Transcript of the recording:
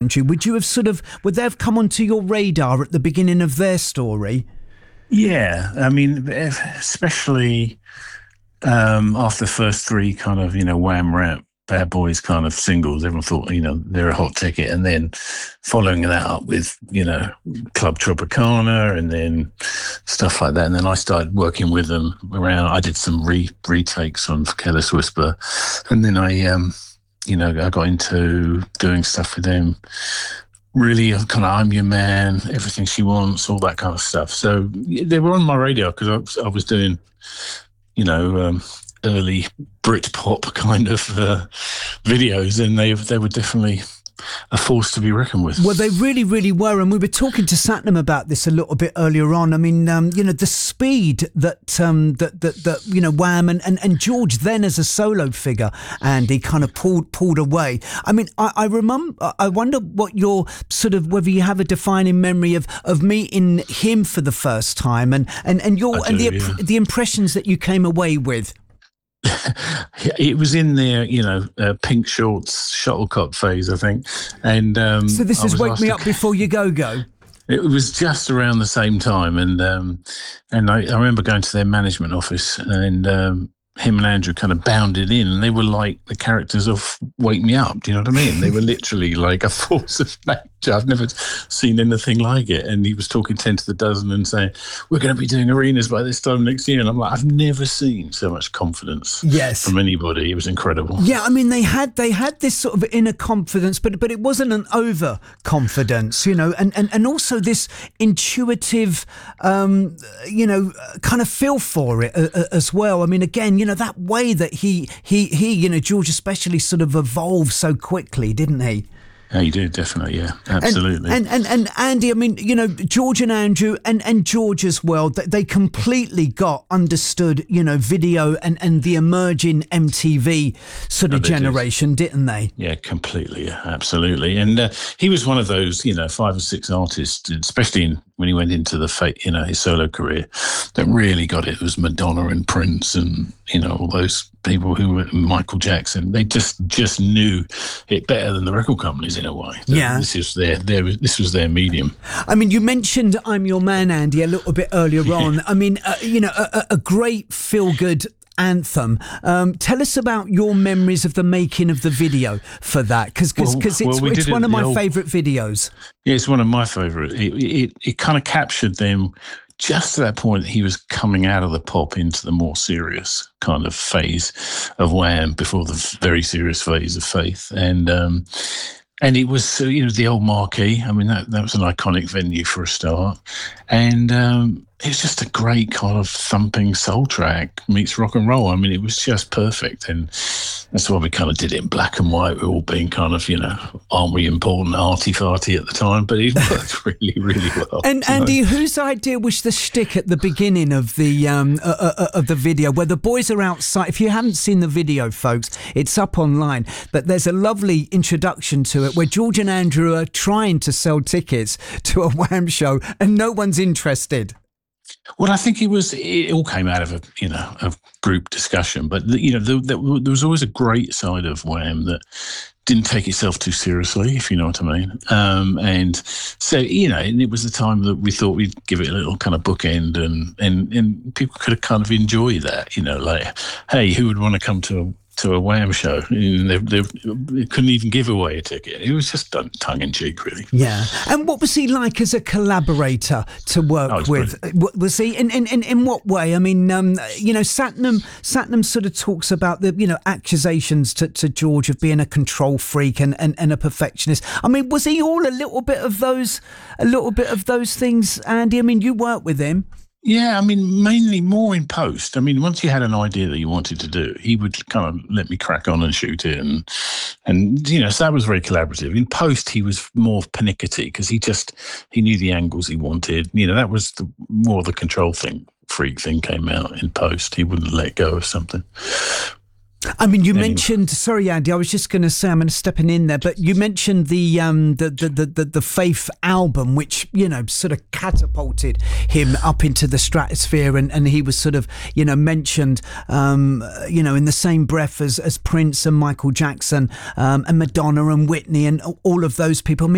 Andrew, would they have come onto your radar at the beginning of their story? Yeah, I mean, especially after the first three kind of, Wham Rap, Bad Boys kind of singles, everyone thought, they're a hot ticket. And then following that up with, Club Tropicana and then stuff like that. And then I started working with them around, I did some retakes on Careless Whisper. And then I got into doing stuff with them. Really kind of I'm Your Man, Everything She Wants, all that kind of stuff. So they were on my radar because I was doing, early Britpop kind of videos, and they were definitely a force to be reckoned with. Well, they really, really were, and we were talking to Satnam about this a little bit earlier on. I mean, the speed that Wham and George then as a solo figure, Andy, kind of pulled away. I mean, I remember. I wonder what your whether you have a defining memory of meeting him for the first time, and the impressions that you came away with. It was in their, pink shorts shuttlecock phase, I think. And so this is Wake Me Up Before You Go. It was just around the same time, and I remember going to their management office, and him and Andrew kind of bounded in, and they were like the characters of Wake Me Up. Do you know what I mean? They were literally like a force of nature. I've never seen anything like it. And he was talking 10 to the dozen and saying, we're going to be doing arenas by this time next year. And I'm like, I've never seen so much confidence from anybody. It was incredible. Yeah, I mean, they had this sort of inner confidence, but it wasn't an overconfidence, and also this intuitive, kind of feel for it as well. I mean, again, that way that he, George especially sort of evolved so quickly, didn't he? Yeah, you did, definitely, yeah, absolutely. And Andy, I mean, George and Andrew and George as well, they completely understood, video and the emerging MTV sort of generation, didn't they? Yeah, completely, yeah, absolutely. And he was one of those, 5 or 6 artists, especially when he went into his solo career, that really got it. It was Madonna and Prince and, all those people who were Michael Jackson. They just knew it better than the record companies in a way. Yeah. This was their medium. I mean, you mentioned I'm Your Man, Andy, a little bit earlier on. I mean, a great feel-good anthem. Tell us about your memories of the making of the video for that, because it's one of my favourite videos. Yeah, it's one of my favourite. It kind of captured them. Just at that point, he was coming out of the pop into the more serious kind of phase of Wham before the very serious phase of Faith. And it was, the old Marquee. I mean, that was an iconic venue for a start. And it was just a great kind of thumping soul track meets rock and roll. I mean, it was just perfect. And that's why we kind of did it in black and white. We were all being kind of, aren't we important, arty-farty at the time? But it worked really, really well. And Andy, whose idea was the shtick at the beginning of the video, where the boys are outside? If you haven't seen the video, folks, it's up online. But there's a lovely introduction to it where George and Andrew are trying to sell tickets to a Wham show and no one's interested. Well, I think it all came out of a group discussion, but there was always a great side of Wham that didn't take itself too seriously, if you know what I mean. And so, and it was the time that we thought we'd give it a little kind of bookend and people could kind of enjoy that, like, hey, who would want to come to a Wham show? They couldn't even give away a ticket. It was just done tongue-in-cheek, really. Yeah. And what was he like as a collaborator to work with? Brilliant. Was he in what way? I mean, Satnam sort of talks about the accusations to George of being a control freak and a perfectionist. I mean, was he all a little bit of those things, Andy? I mean, you worked with him. Yeah, I mean, mainly more in post. I mean, once you had an idea that you wanted to do, he would kind of let me crack on and shoot it. And so that was very collaborative. In post, he was more pernickety because he knew the angles he wanted. That was more the control freak thing came out in post. He wouldn't let go of something. I mean, you mentioned. Sorry, Andy. I was just going to say, I'm stepping in there, but you mentioned the Faith album, which sort of catapulted him up into the stratosphere, and he was sort of mentioned in the same breath as Prince and Michael Jackson and Madonna and Whitney and all of those people. I mean,